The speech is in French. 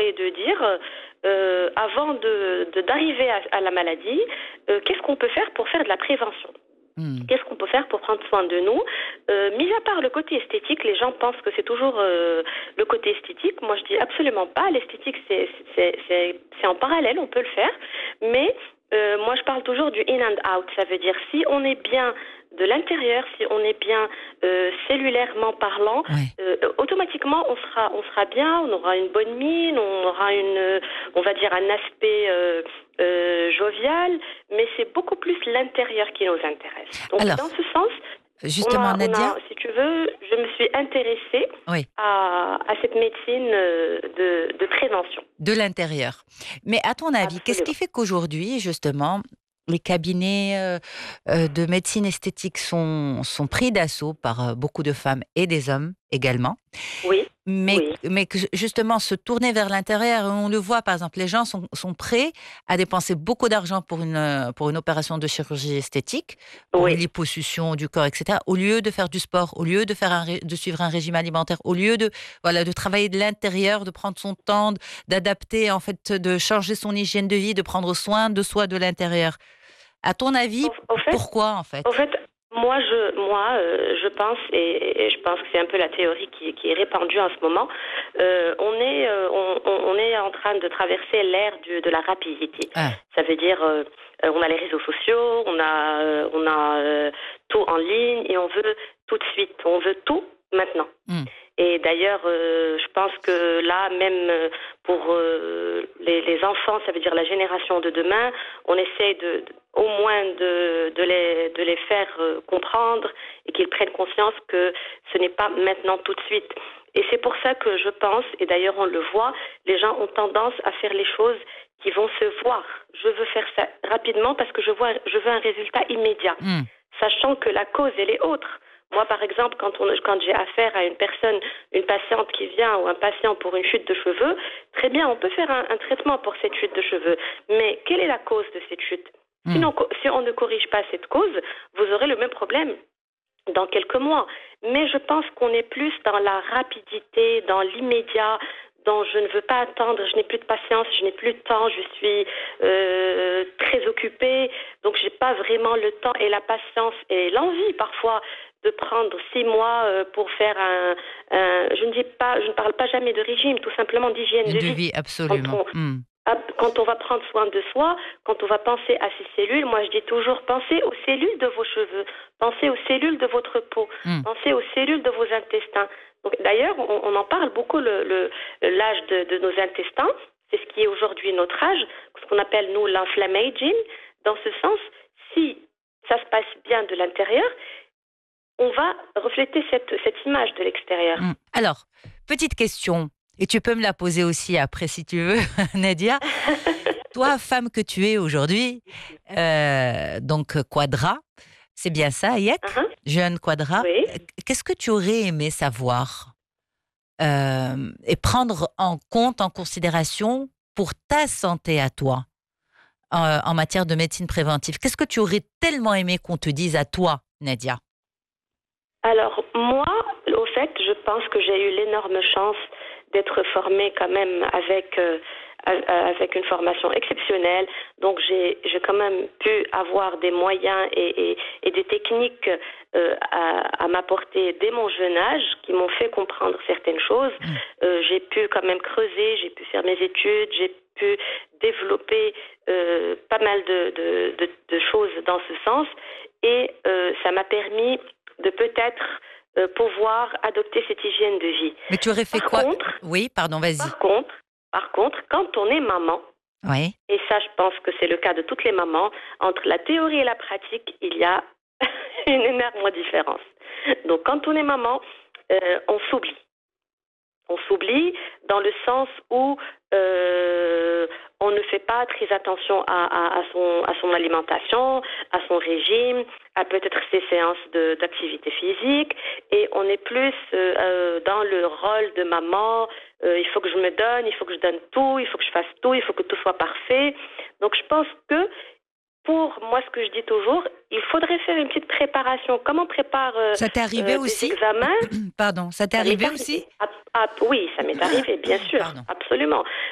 et de dire, avant d'arriver à la maladie, qu'est-ce qu'on peut faire pour faire de la prévention? Hmm. Qu'est-ce qu'on peut faire pour prendre soin de nous? Mis à part le côté esthétique, les gens pensent que c'est toujours le côté esthétique. Moi, je dis absolument pas. L'esthétique, c'est en parallèle, on peut le faire. Mais moi, je parle toujours du in and out. Ça veut dire si on est bien de l'intérieur, si on est bien cellulairement parlant, Ouais. automatiquement on sera bien, on aura une bonne mine, on aura on va dire un aspect jovial, mais c'est beaucoup plus l'intérieur qui nous intéresse. Donc Alors, dans ce sens, justement, Nadia, si tu veux, je me suis intéressée oui, à cette médecine de prévention. de l'intérieur. Mais à ton avis, qu'est-ce qui Absolument. fait qu'aujourd'hui, justement, les cabinets de médecine esthétique sont pris d'assaut par beaucoup de femmes et des hommes également, Oui, oui, mais que justement se tourner vers l'intérieur, on le voit par exemple, les gens sont prêts à dépenser beaucoup d'argent pour une opération de chirurgie esthétique, pour une oui. liposuction du corps, etc., au lieu de faire du sport, au lieu de de suivre un régime alimentaire, au lieu de, voilà, de travailler de l'intérieur, de prendre son temps, d'adapter, en fait, de changer son hygiène de vie, de prendre soin de soi de l'intérieur. À ton avis, En fait, pourquoi en En fait? fait, je pense, et je pense que c'est un peu la théorie qui est répandue en ce moment, on est en train de traverser l'ère de la rapidité. Ah, Ça veut dire, on a les réseaux sociaux, on a tout en ligne et on veut tout de suite, on veut tout maintenant. hmm, Et d'ailleurs, je pense que là, même pour les enfants, ça veut dire la génération de demain, on essaie au moins de les faire comprendre et qu'ils prennent conscience que ce n'est pas maintenant tout de suite. Et c'est pour ça que je pense, et d'ailleurs on le voit, les gens ont tendance à faire les choses qui vont se voir. Je veux faire ça rapidement parce que je veux un résultat immédiat, hmm, sachant que la cause, elle est autre. Moi, par exemple, quand j'ai affaire à une patiente qui vient ou un patient pour une chute de cheveux, très bien, on peut faire un traitement pour cette chute de cheveux. Mais quelle est la cause de cette chute? hmm. Sinon, si on ne corrige pas cette cause, vous aurez le même problème dans quelques mois. Mais je pense qu'on est plus dans la rapidité, dans l'immédiat, dans je ne veux pas attendre, je n'ai plus de patience, je n'ai plus de temps, je suis très occupée, donc j'ai pas vraiment le temps et la patience et l'envie parfois de prendre 6 mois pour faire je ne parle pas jamais de régime, tout simplement d'hygiène de De vie. vie, Quand absolument. on, Hmm. quand on va prendre soin de soi, quand on va penser à ces cellules, moi je dis toujours, pensez aux cellules de vos cheveux, pensez aux cellules de votre peau, Hmm. pensez aux cellules de vos intestins. Donc, d'ailleurs, on en parle beaucoup, l'âge de nos intestins, c'est ce qui est aujourd'hui notre âge, ce qu'on appelle nous l'inflammaging. Dans ce sens, si ça se passe bien de l'intérieur, on va refléter cette image de l'extérieur. Hmm. Alors, petite question, et tu peux me la poser aussi après si tu veux, Nadia. Toi, femme que tu es aujourd'hui, donc Quadra, c'est bien ça, Yek, Uh-huh. jeune Quadra, Oui. qu'est-ce que tu aurais aimé savoir et prendre en compte, en considération pour ta santé à toi en matière de médecine préventive? Qu'est-ce que tu aurais tellement aimé qu'on te dise à toi, Nadia? Alors, moi, au fait, je pense que j'ai eu l'énorme chance d'être formée quand même avec une formation exceptionnelle. Donc, j'ai quand même pu avoir des moyens et des techniques à m'apporter dès mon jeune âge qui m'ont fait comprendre certaines choses. Mm. J'ai pu quand même creuser, j'ai pu faire mes études, j'ai pu développer pas mal de choses dans ce sens. Et ça m'a permis de peut-être pouvoir adopter cette hygiène de vie. Mais tu aurais fait Par quoi? contre, Oui, pardon, vas-y. par contre, par contre, quand on est maman, Oui. et ça je pense que c'est le cas de toutes les mamans, entre la théorie et la pratique, il y a une énorme différence. Donc quand on est maman, on s'oublie. On s'oublie dans le sens où on ne fait pas très attention à son alimentation, à son régime, à peut-être ses séances d'activité physique, et on est plus dans le rôle de maman. Il faut que je me donne, il faut que je donne tout, il faut que je fasse tout, il faut que tout soit parfait. Donc je pense que pour moi, ce que je dis toujours, il faudrait faire une petite préparation. Comme on prépare Ça t'est arrivé des aussi? examens, Pardon, ça t'est ça m'est arrivé arrivé. aussi? Oui, ça m'est arrivé, bien sûr, Pardon. absolument.